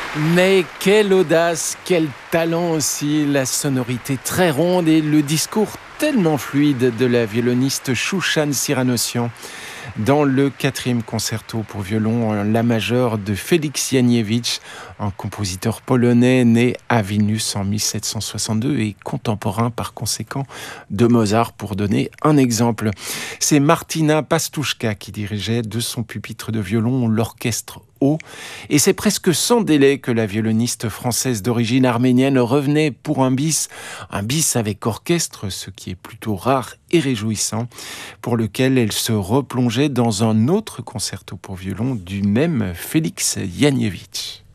Mais quelle audace, quel talent aussi, la sonorité très ronde et le discours tellement fluide de la violoniste Shushan Siranossian. Dans le 4e concerto pour violon en la majeure de Félix Janiewicz, un compositeur polonais né à Vilnius en 1762 et contemporain par conséquent de Mozart, pour donner un exemple. C'est Martina Pastuszka qui dirigeait de son pupitre de violon l'orchestre haut, et c'est presque sans délai que la violoniste française d'origine arménienne revenait pour un bis avec orchestre, ce qui est plutôt rare et réjouissant, pour lequel elle se replongeait dans un autre concerto pour violon du même Félix Janiewicz.